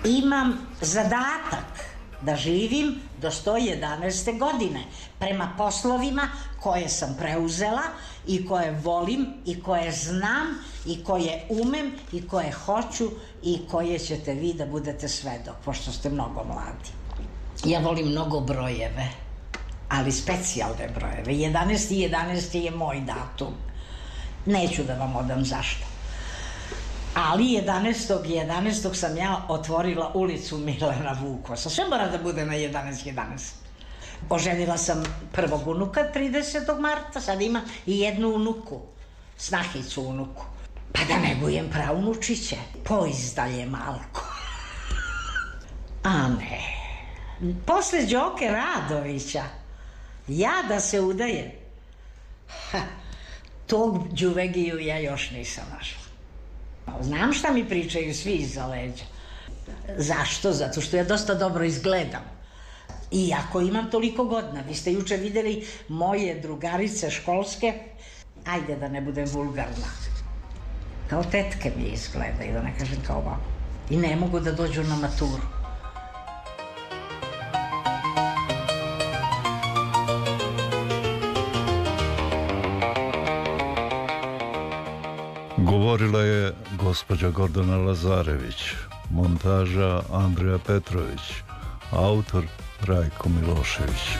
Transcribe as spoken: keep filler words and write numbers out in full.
imam zadatak da živim do sto jedanaeste godine prema poslovima koje sam preuzela i koje volim i koje znam i koje umem i koje hoću i koje ćete vi da budete svedok, pošto ste mnogo mladi. Ja volim mnogo brojeve, ali specijalne brojeve. jedanaesti jedanaesti je moj datum. Neću da vam odam zašto. Ali jedanaestog jedanaestog sam ja otvorila ulicu Milana Vukosa. Sve mora da bude na jedanaest jedanaest. Oženila sam prvog unuka tridesetog marta, sad ima i jednu unuku, snahicu unuku. Pa da negujem praunučiće. Poizdalje malko. A ne. Posle Đoke Radovića, ja da se udajem. Ha, tog đuvegiju ja još nisam našla. Znam šta mi pričaju svi iza leđa. Zašto? Zato što ja dosta dobro izgledam. Iako imam toliko godina. Vi ste juče videli moje drugarice školske, ajde da ne budem vulgarna, kao tetke mi izgledaju, da ne kažem kao vam. I ne mogu da dođu na maturu. Govorila je gospođa Gordana Lazarević, montaža Andreja Petrović, autor Rajko Milošević.